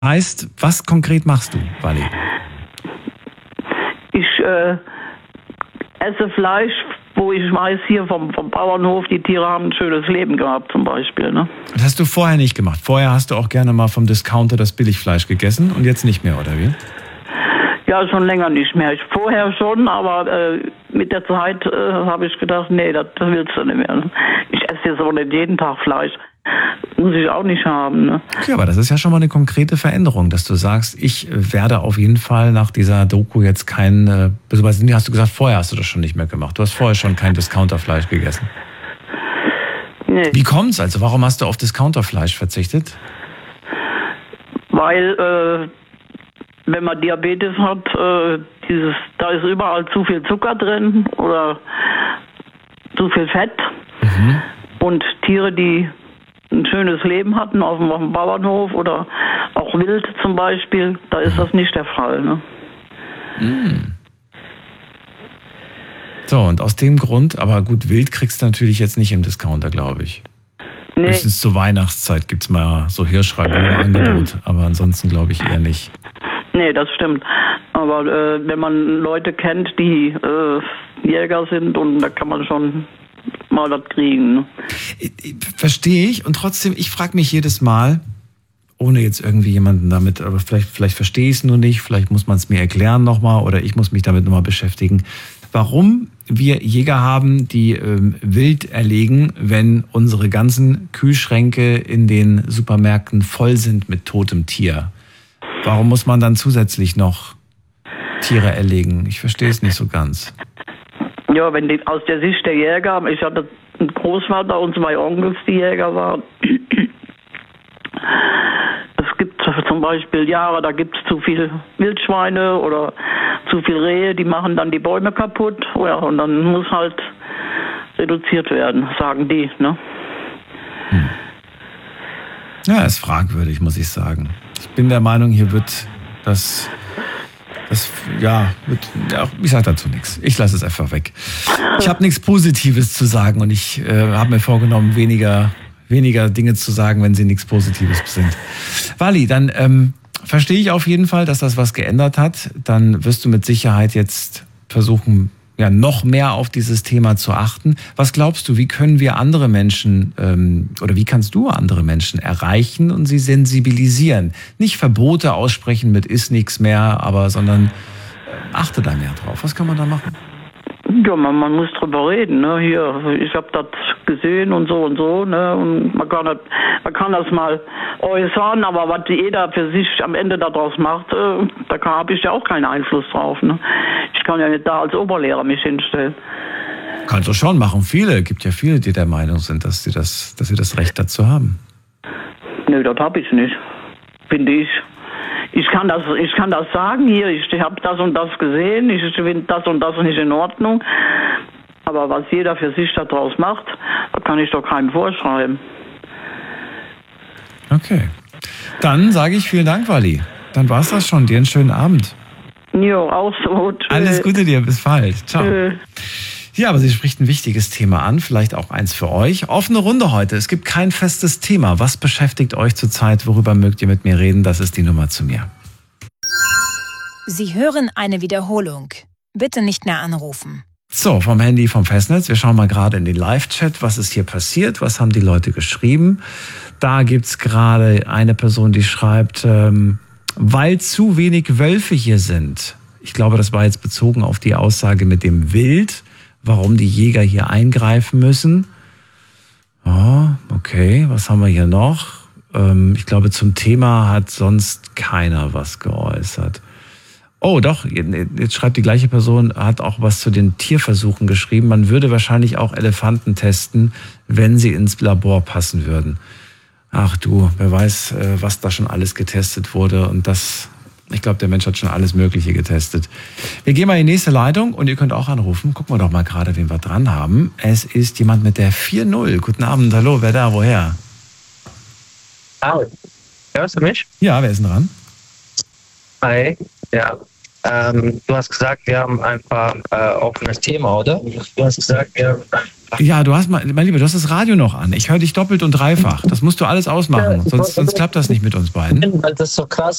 Heißt, was konkret machst du, Wally? Ich esse Fleisch, wo ich weiß, hier vom Bauernhof, die Tiere haben ein schönes Leben gehabt zum Beispiel. Ne? Das hast du vorher nicht gemacht. Vorher hast du auch gerne mal vom Discounter das Billigfleisch gegessen und jetzt nicht mehr, oder wie? Ja, schon länger nicht mehr. Vorher schon, aber mit der Zeit habe ich gedacht, nee, das willst du nicht mehr. Ich esse jetzt auch nicht jeden Tag Fleisch. Muss ich auch nicht haben. Ne? Okay, aber das ist ja schon mal eine konkrete Veränderung, dass du sagst, ich werde auf jeden Fall nach dieser Doku jetzt kein, beziehungsweise hast du gesagt, vorher hast du das schon nicht mehr gemacht. Du hast vorher schon kein Discounterfleisch gegessen. Nee. Wie kommt's? Also warum hast du auf Discounterfleisch verzichtet? Weil, wenn man Diabetes hat, da ist überall zu viel Zucker drin oder zu viel Fett. Mhm. Und Tiere, die ein schönes Leben hatten auf dem Bauernhof oder auch Wild zum Beispiel, da ist das nicht der Fall. Ne? Mhm. So, und aus dem Grund, aber gut, Wild kriegst du natürlich jetzt nicht im Discounter, glaube ich. Nee. Höchstens zur Weihnachtszeit gibt es mal so Hirschragout-Angebot, aber ansonsten glaube ich eher nicht. Nee, das stimmt. Aber wenn man Leute kennt, die Jäger sind, und da kann man schon mal das kriegen. Ne? Verstehe ich, und trotzdem, ich frage mich jedes Mal, ohne jetzt irgendwie jemanden damit, aber vielleicht verstehe ich es nur nicht, vielleicht muss man es mir erklären nochmal oder ich muss mich damit nochmal beschäftigen, warum wir Jäger haben, die Wild erlegen, wenn unsere ganzen Kühlschränke in den Supermärkten voll sind mit totem Tier. Warum muss man dann zusätzlich noch Tiere erlegen? Ich verstehe es nicht so ganz. Ja, wenn die aus der Sicht der Jäger, ich hatte einen Großvater und 2 Onkels, die Jäger waren. Es gibt zum Beispiel Jahre, da gibt es zu viel Wildschweine oder zu viel Rehe, die machen dann die Bäume kaputt. Ja, und dann muss halt reduziert werden, sagen die. Ne? Ja, ist fragwürdig, muss ich sagen. Ich bin der Meinung, hier wird ich sage dazu nichts. Ich lasse es einfach weg. Ich habe nichts Positives zu sagen und ich habe mir vorgenommen, weniger Dinge zu sagen, wenn sie nichts Positives sind. Wally, dann verstehe ich auf jeden Fall, dass das was geändert hat. Dann wirst du mit Sicherheit jetzt versuchen, ja, noch mehr auf dieses Thema zu achten. Was glaubst du, wie können wir andere Menschen oder wie kannst du andere Menschen erreichen und sie sensibilisieren? Nicht Verbote aussprechen mit ist nichts mehr, sondern achte da mehr drauf. Was kann man da machen? Ja, man muss drüber reden. Ne? Hier, ich habe das gesehen und so. Ne? Und man kann das mal äußern, aber was jeder für sich am Ende daraus macht, da habe ich ja auch keinen Einfluss drauf. Ne? Ich kann ja nicht da als Oberlehrer mich hinstellen. Kannst du schon machen. Gibt ja viele, die der Meinung sind, dass sie das Recht dazu haben. Nö, das habe ich nicht, finde ich. Ich kann das sagen, hier, ich habe das und das gesehen, ich finde das und das nicht in Ordnung. Aber was jeder für sich daraus macht, das kann ich doch keinem vorschreiben. Okay. Dann sage ich vielen Dank, Wally. Dann war's das schon. Dir einen schönen Abend. Jo, auch so. Tschö. Alles Gute dir, bis bald. Ciao. Tschö. Ja, aber sie spricht ein wichtiges Thema an, vielleicht auch eins für euch. Offene Runde heute. Es gibt kein festes Thema. Was beschäftigt euch zurzeit? Worüber mögt ihr mit mir reden? Das ist die Nummer zu mir. Sie hören eine Wiederholung. Bitte nicht mehr anrufen. So, vom Handy, vom Festnetz. Wir schauen mal gerade in den Live-Chat. Was ist hier passiert? Was haben die Leute geschrieben? Da gibt's gerade eine Person, die schreibt, weil zu wenig Wölfe hier sind. Ich glaube, das war jetzt bezogen auf die Aussage mit dem Wild, warum die Jäger hier eingreifen müssen. Oh, okay, was haben wir hier noch? Ich glaube, zum Thema hat sonst keiner was geäußert. Oh, doch, jetzt schreibt die gleiche Person, hat auch was zu den Tierversuchen geschrieben. Man würde wahrscheinlich auch Elefanten testen, wenn sie ins Labor passen würden. Ach du, wer weiß, was da schon alles getestet wurde. Und ich glaube, der Mensch hat schon alles Mögliche getestet. Wir gehen mal in die nächste Leitung und ihr könnt auch anrufen. Gucken wir doch mal gerade, wen wir dran haben. Es ist jemand mit der 4-0. Guten Abend, hallo, wer da, woher? Hallo. Hörst du mich? Ja, wer ist denn dran? Hi, ja. Du hast gesagt, wir haben ein paar offenes Thema, oder? Du hast gesagt, wir haben Ja, mein Lieber, du hast das Radio noch an. Ich höre dich doppelt und dreifach. Das musst du alles ausmachen, sonst klappt das nicht mit uns beiden. Weil das so krass